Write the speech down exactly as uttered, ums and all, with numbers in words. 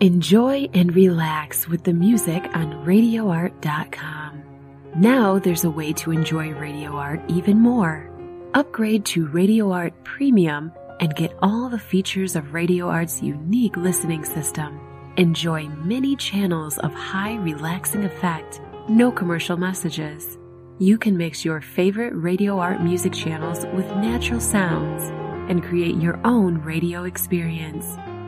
Enjoy and relax with the music on radio art dot com. Now there's a way to enjoy Radio Art even more. Upgrade to Radio Art Premium and get all the features of Radio Art's unique listening system. Enjoy many channels of high relaxing effect, no commercial messages. You can mix your favorite Radio Art music channels with natural sounds and create your own radio experience.